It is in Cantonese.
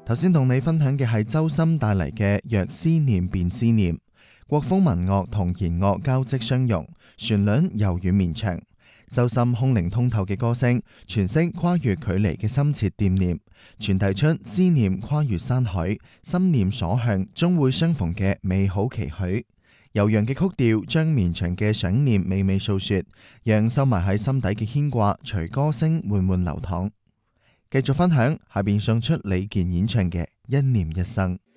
頭先同你分享嘅係周深帶嚟嘅《若思念便思念》，國風民樂同弦樂交織相融，旋律柔軟綿長。周深空靈通透嘅歌聲，詮釋跨越距離嘅深切惦念，傳遞出思念跨越山海，心念所向終會相逢嘅美好期許。悠揚嘅曲調將綿長嘅想念娓娓訴說，讓收埋喺心底嘅牽掛隨歌聲緩緩流淌。繼續分享，下邊送出李健演唱嘅《一念一生》。